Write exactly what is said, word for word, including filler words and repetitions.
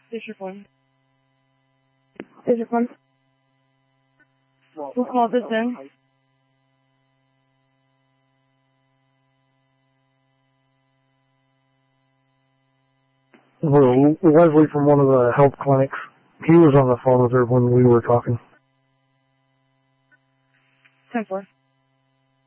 District one. District one. Who called this in? Well, Leslie from one of the health clinics. He was on the phone with her when we were talking. ten four.